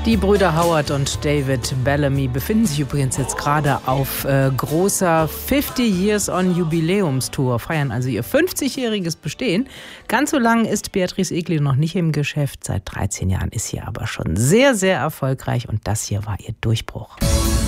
Die Brüder Howard und David Bellamy befinden sich übrigens jetzt gerade auf großer 50 Years on Jubiläumstour, feiern also ihr 50-jähriges Bestehen. Ganz so lang ist Beatrice Egli noch nicht im Geschäft. Seit 13 Jahren ist sie aber schon sehr, sehr erfolgreich und das hier war ihr Durchbruch.